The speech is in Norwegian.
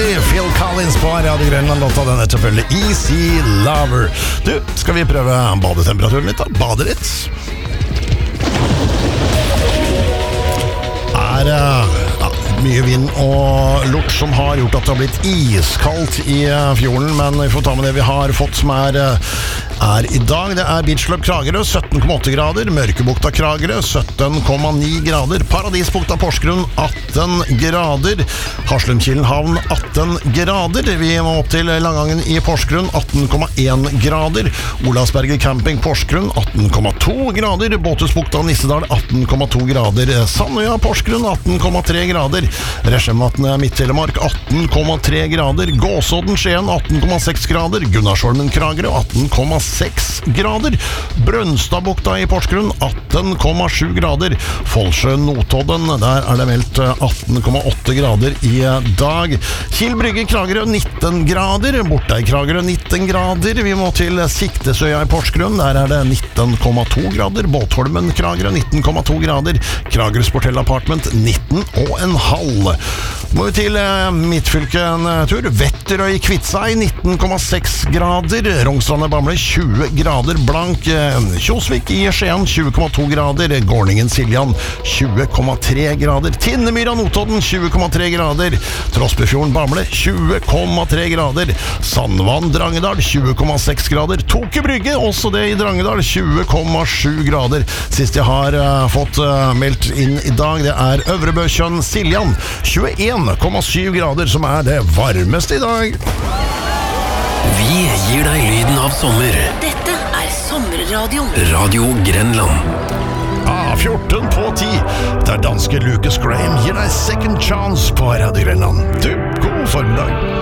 Phil Collins på Radio Grenland. Låta den er selvfølgelig Easy Lover. Du, skal vi prøve badetemperaturen litt da? Bade litt. Mye vind og lort som har gjort at det har blitt iskaldt i fjorden, men vi får ta med det vi har fått som er i dag. Det er Beach Club Kragerø 17,8 grader, Mørkebukta Kragerø 17,9 grader, Paradisbukta Porsgrunn 18 grader, Haslumkilen havn 18 grader, vi må opp til Langangen i Porsgrunn 18,1 grader, Olavsberget Camping Porsgrunn 18,2 grader, Båthusbukta Nissedal 18,2 grader, Sandøya Porsgrunn 18,3 grader, Resjematne Midt-Telemark 18,3 grader, Gåsodden Skien 18,6 grader, Gunnarsholmen Kragerø 18,6 grader, Brønstadbukta i Porsgrunn 18,7 grader, Folsjø Notodden, der er det meldt 18,8 grader i dag, Kiel Brygge Kragerø 19 grader, Bortei Kragerø 19 grader, vi må til Siktesøya i Porsgrunn, der er det 19,2 grader, Båtholmen Kragerø 19,2 grader, Kragerø Sportell Apartment 19,5. Må vi til Midtfylke en tur. Vetterøy Kvitsei 19,6 grader, Rongstrand Bamble 20 grader blank, Kjosvik i Skien 20,2 grader, Gårdningen Siljan 20,3 grader, Tinnemyra Notodden 20,3 grader, Trosbefjorden Bamble 20,3 grader, Sandvann Drangedal 20,6 grader, Toke Brygge, også det i Drangedal 20,7 grader. Sist jeg har fått meldt inn i dag, det er Øvrebøkjønn Siljan 21,7 grader, som er det varmeste i dag. Vi gir deg lyden av sommer. Dette er Sommerradio. Radio Grenland. 14:10. Der danske Lucas Graham gir deg Second Chance på Radio Grenland. Du, god formiddag.